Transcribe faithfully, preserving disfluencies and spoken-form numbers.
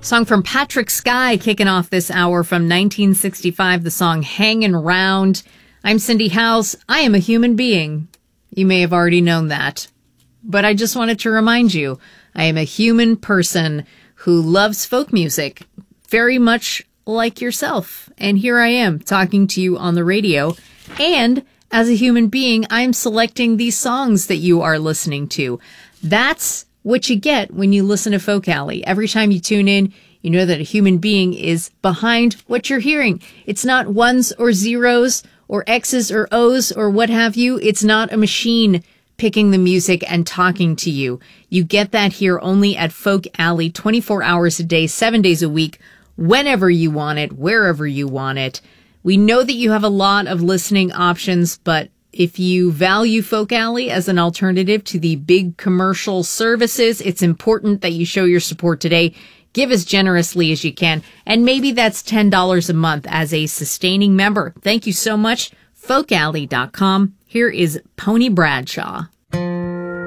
Song from Patrick Sky kicking off this hour from nineteen sixty-five, the song Hangin' Round. I'm Cindy Howes. I am a human being. You may have already known that. But I just wanted to remind you, I am a human person who loves folk music very much like yourself. And here I am talking to you on the radio. And as a human being, I'm selecting these songs that you are listening to. That's what you get when you listen to Folk Alley. Every time you tune in, you know that a human being is behind what you're hearing. It's not ones or zeros or X's or O's or what have you. It's not a machine picking the music and talking to you. You get that here only at Folk Alley, twenty-four hours a day, seven days a week, whenever you want it, wherever you want it. We know that you have a lot of listening options, but if you value Folk Alley as an alternative to the big commercial services, it's important that you show your support today. Give as generously as you can. And maybe that's ten dollars a month as a sustaining member. Thank you so much. folk alley dot com. Here is Pony Bradshaw.